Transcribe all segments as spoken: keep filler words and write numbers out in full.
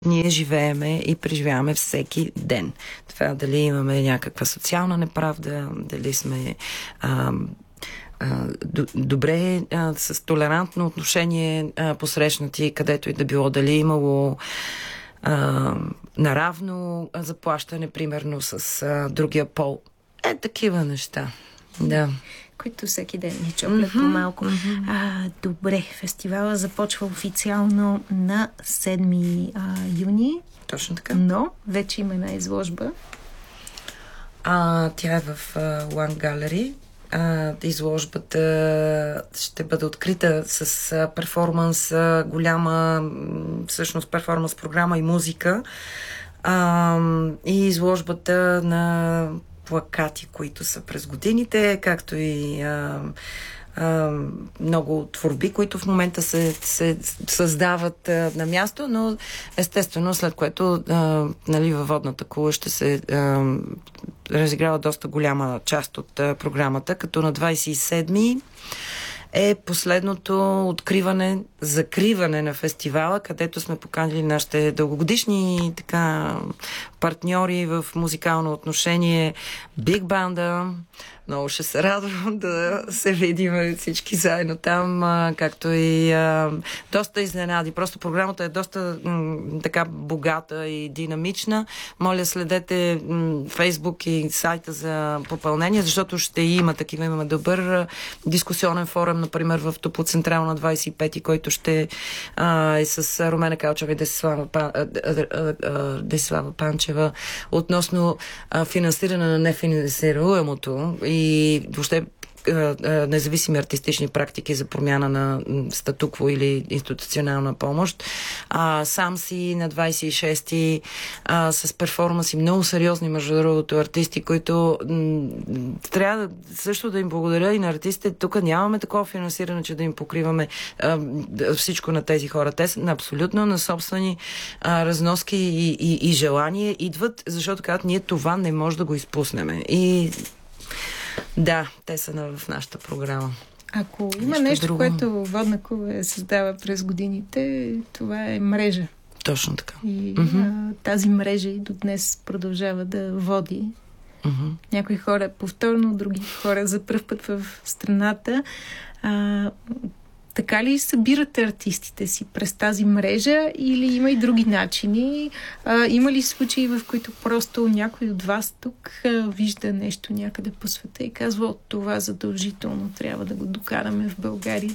ние живееме и преживяваме всеки ден. Това дали имаме някаква социална неправда, дали сме а, а, добре а, с толерантно отношение а, посрещнати, където и да било, дали имало а, наравно заплащане, примерно с а, другия пол. Е, такива неща. Да. Които всеки ден ни чоплят mm-hmm. по-малко. Mm-hmm. А, добре, фестивала започва официално на седми а, юни. Точно така. Но вече има една изложба. А, тя е в uh, One Gallery. А, изложбата ще бъде открита с а, перформанс, а, голяма всъщност перформанс програма и музика. А, и изложбата на плакати, които са през годините, както и а, а, много творби, които в момента се, се създават а, на място, но естествено след което а, нали, във водната кула ще се а, разиграва доста голяма част от а, програмата, като на двадесет и седми е последното откриване, закриване на фестивала, където сме поканили нашите дългогодишни така, партньори в музикално отношение, Биг Банда. Много ще се радвам да се видим всички заедно там, а, както и а, доста изненади. Просто програмата е доста м, така богата и динамична. Моля, следете м, Фейсбук и сайта за попълнение, защото ще има такива. Имаме добър а, дискусионен форум, например, в Топлоцентрал на двадесет и пети, който ще а, е с Румена Калчева и Десислава, Пан, а, а, а, а, Десислава Панчева относно а, финансиране на нефинансируемото и въобще независими артистични практики за промяна на статукво или институционална помощ. А, сам си на двадесет и шести а, с перформанси много сериозни, между другото, артисти, които м- трябва също да им благодаря и на артистите. Тук нямаме такова финансиране, че да им покриваме а, всичко на тези хора. Те са абсолютно на собствени а, разноски и, и, и желания идват, защото казват, ние това не може да го изпуснем. И да, те са на, в нашата програма. Ако има нещо, нещо друго, което Водна кула създава през годините, това е мрежа. Точно така. И mm-hmm. а, тази мрежа и до днес продължава да води. Mm-hmm. Някои хора повторно, други хора за пръв път в страната. А, така ли събирате артистите си през тази мрежа или има и други начини? А, има ли случаи, в които просто някой от вас тук а, вижда нещо някъде по света и казва, от това задължително трябва да го докараме в България?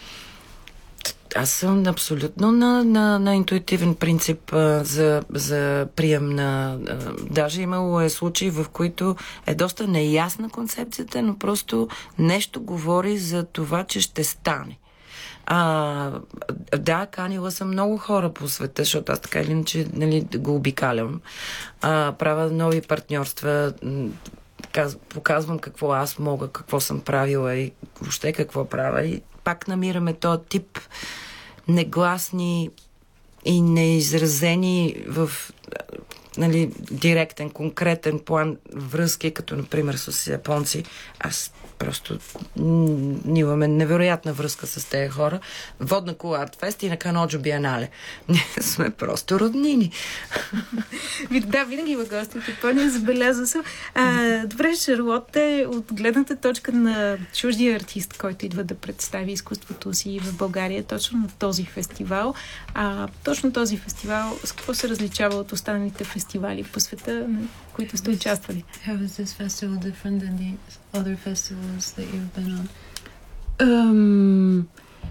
Аз съм абсолютно на, на, на интуитивен принцип а, за, за прием на... А, даже имало е случаи, в които е доста неясна концепцията, но просто нещо говори за това, че ще стане. А, да, канила съм много хора по света, защото аз така или иначе нали, го обикалям. А, правя нови партньорства, каз, показвам какво аз мога, какво съм правила и въобще какво правя. И пак намираме този тип негласни и неизразени в нали, директен, конкретен план връзки, като например с японци. Аз просто ние имаме невероятна връзка с тези хора. Водна кула Артфест и на Каноджо Биенале. Ние сме просто роднини. Да, винаги има гости от Япония, забеляза съм. А, добре, Шарлотте, от гледната точка на чуждия артист, който идва да представи изкуството си в България, точно на този фестивал. А, точно този фестивал, с какво се различава от останалите фестивали по света, на които сте участвали? How is this festival different than the other festivals that you've been on? Um,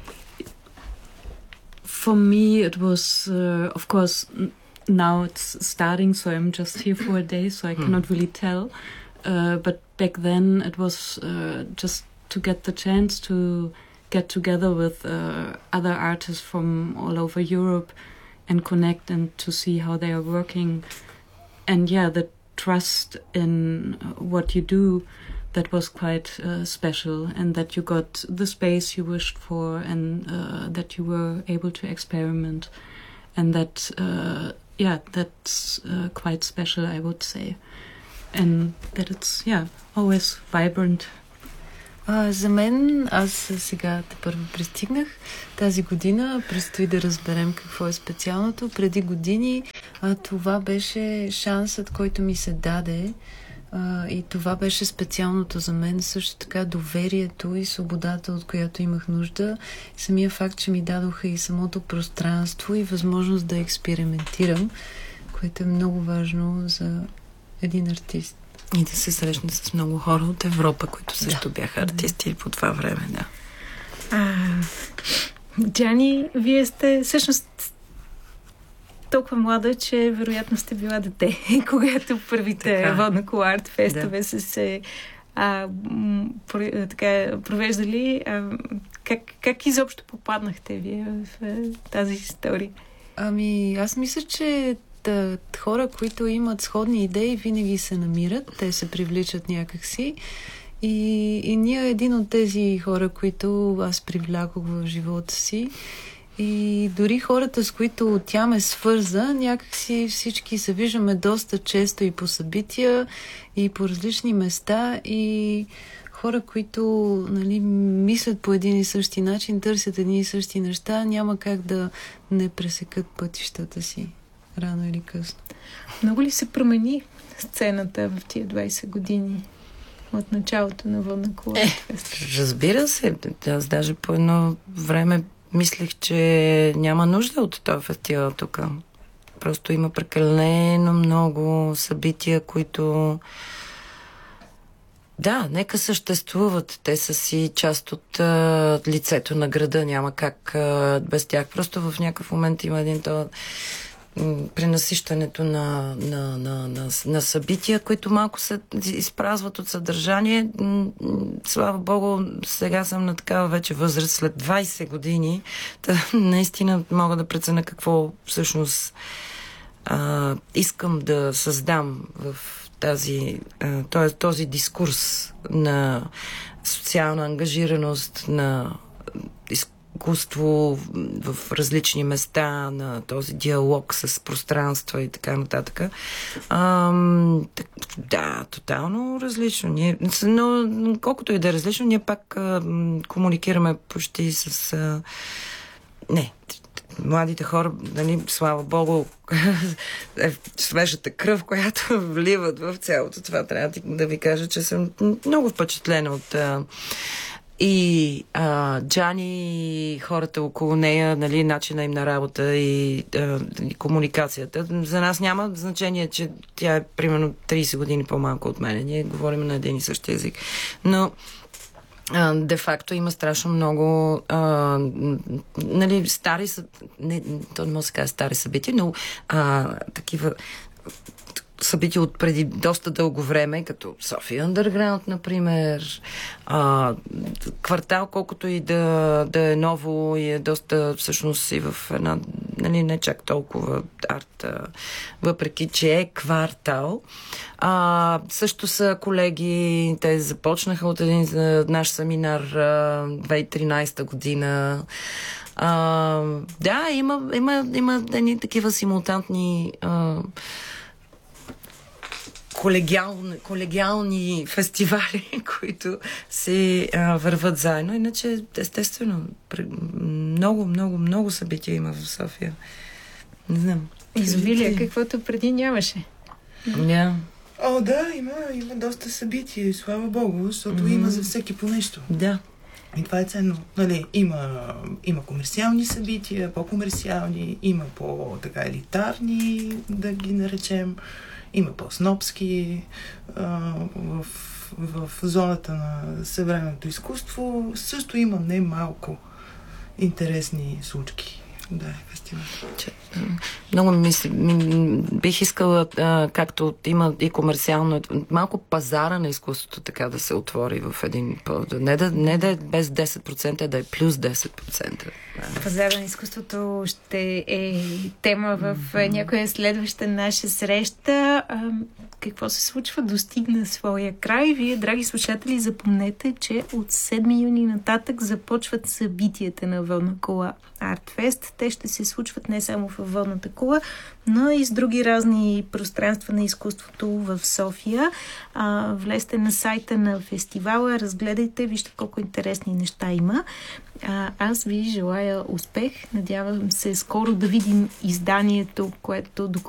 for me, it was, uh, of course, n- now it's starting, so I'm just here for a day, so I hmm. cannot really tell. Uh, but back then, it was uh, just to get the chance to get together with uh, other artists from all over Europe and connect and to see how they are working. And yeah, the trust in what you do, that was quite uh, special, and that you got the space you wished for, and uh, that you were able to experiment, and that uh, yeah, that's uh, quite special, I would say, and that it's yeah always vibrant. А, за мен, аз сега те първо пристигнах тази година, предстои да разберем какво е специалното. Преди години а, това беше шансът, който ми се даде, а, и това беше специалното за мен. Също така доверието и свободата, от която имах нужда. Самия факт, че ми дадоха и самото пространство и възможност да експериментирам, което е много важно за един артист. И да се срещне с много хора от Европа, които също да. бяха артисти по това време, да. А, Джани, вие сте всъщност толкова млада, че вероятно сте била дете, когато първите така. Водна кола арт фестове да. са се а, про, така, провеждали. А, как, как изобщо попаднахте вие в, в тази история? Ами, аз мисля, че да, хора, които имат сходни идеи, винаги се намират. Те се привличат някакси. И, и ние един от тези хора, които аз привлякох в живота си. И дори хората, с които тя ме свърза, някакси всички се виждаме доста често и по събития, и по различни места. И хора, които, нали, мислят по един и същи начин, търсят едни и същи неща, няма как да не пресекат пътищата си. Рано или късно. Много ли се промени сцената в тия двайсет години от началото на Водна кола? Е, разбира се. Аз даже по едно време мислех, че няма нужда от този фестивал тук. Просто има прекалено много събития, които да, нека съществуват. Те са си част от а, лицето на града. Няма как а, без тях. Просто в някакъв момент има един то пренасищането на, на, на, на, на събития, които малко се изпразват от съдържание. Слава Богу, сега съм на такава вече възраст, след двайсет години. Та, наистина мога да преценя какво всъщност а, искам да създам в тази, а, този, този дискурс на социална ангажираност, на изкуство в различни места, на този диалог с пространства и така нататък. Ам, да, тотално различно. Ние, но колкото и да е различно, ние пак а, комуникираме почти с... А, не, младите хора, нали, слава Богу, е свежата кръв, която вливат в цялото това. Трябва да ви кажа, че съм много впечатлена от... А, И а, Джани и хората около нея, нали, начина им на работа и, а, и комуникацията. За нас няма значение, че тя е примерно трийсет години по-малко от мен. Ние говорим на един и същи език. Но а, де-факто има страшно много а, нали, стари не, то не може да се каже стари събития, но а, такива събития от преди доста дълго време, като София Underground, например. А, квартал, колкото и да, да е ново и е доста всъщност и в една, нали, не чак толкова арт, въпреки че е квартал. А, също са колеги, те започнаха от един наш семинар две хиляди и тринайсета година. А, да, има, има, има едни такива симултантни а, колегиални, колегиални фестивали, които си а, върват заедно. Иначе, естествено, много, много, много събития има в София. Не знам. Изобилие, каквото преди нямаше. Yeah. О, да, има, има доста събития, слава Богу, защото mm-hmm. има за всеки по нещо. Да. И това е ценно. Нали, има, има комерциални събития, по-комерциални, има по-така елитарни, да ги наречем. Има по-снобски. А, в, в зоната на съвременното изкуство също има не малко интересни случки. Да, фестивал. Много мисля, бих искала, а, както има и комерциално, малко пазара на изкуството така да се отвори в един по... Не да, не да е без десет процента, да е плюс десет процента. Пазара на изкуството ще е тема в mm-hmm. някоя следваща наша среща. какво се случва, достигна своя край. Вие, драги слушатели, запомнете, че от седми юни нататък започват събитията на Водна кула Артфест. Те ще се случват не само в Водната кула, но и с други разни пространства на изкуството в София. А, влезте на сайта на фестивала, разгледайте, вижте колко интересни неща има. А, аз ви желая успех. Надявам се скоро да видим изданието, което